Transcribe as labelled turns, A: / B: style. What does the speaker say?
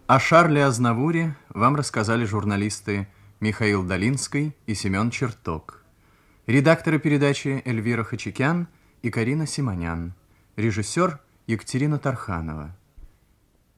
A: О Шарле Азнавуре вам рассказали журналисты Михаил Долинский и Семен Черток. Редакторы передачи Эльвира Хачикян и Карина Симонян. Режиссер Екатерина Тарханова.